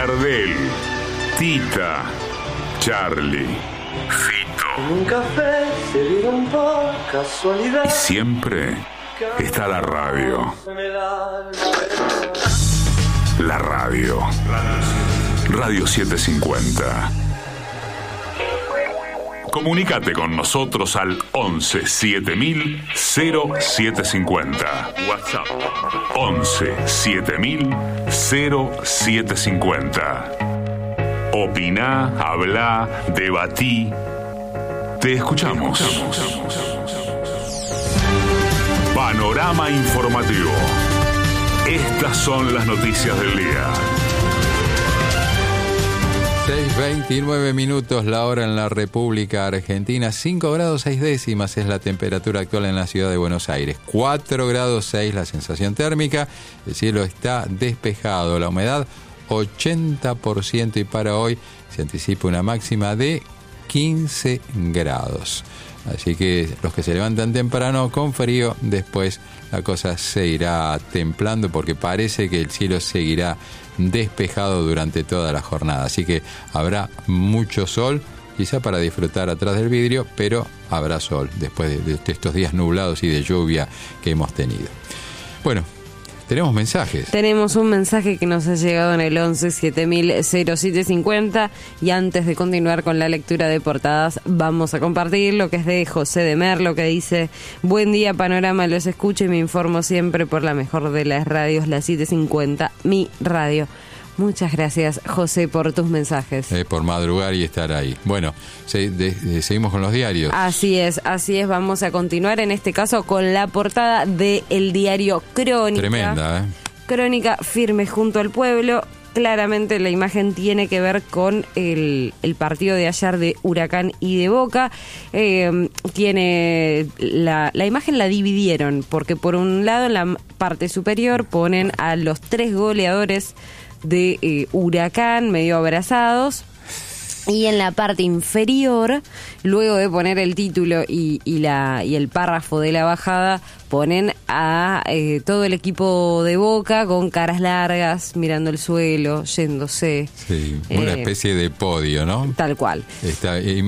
Gardel, Tita, Charlie, Fito. En un café se vieron por casualidad. Y siempre está la radio. La radio. Radio 750. Comunícate con nosotros al 11 7000 0750. WhatsApp 11 7000 0750. Opina, habla, debatí. Te escuchamos. Panorama informativo. Estas son las noticias del día. 6:29 minutos la hora en la República Argentina. 5 grados 6 décimas es la temperatura actual en la ciudad de Buenos Aires. 4 grados 6 la sensación térmica. El cielo está despejado. La humedad 80% y para hoy se anticipa una máxima de 15 grados. Así que los que se levantan temprano con frío, después la cosa se irá templando porque parece que el cielo seguirá despejado durante toda la jornada. Así que habrá mucho sol, quizá para disfrutar atrás del vidrio, pero habrá sol después de estos días nublados y de lluvia que hemos tenido. Bueno, tenemos mensajes. Tenemos un mensaje que nos ha llegado en el 11 7000 0750 y antes de continuar con la lectura de portadas vamos a compartir lo que es de José de Merlo, que dice: buen día Panorama, los escucho y me informo siempre por la mejor de las radios, la 750, mi radio. Muchas gracias, José, por tus mensajes. Por madrugar y estar ahí. Bueno, seguimos con los diarios. Así es. Vamos a continuar en este caso con la portada del diario Crónica. Tremenda, Crónica, firme junto al pueblo. Claramente la imagen tiene que ver con el partido de ayer de Huracán y de Boca. Tiene la imagen la dividieron, porque por un lado en la parte superior ponen a los 3 goleadores de Huracán medio abrazados, y en la parte inferior, luego de poner el título y el párrafo de la bajada, ponen a todo el equipo de Boca con caras largas, mirando el suelo, yéndose. Sí, una especie de podio, ¿no? Tal cual.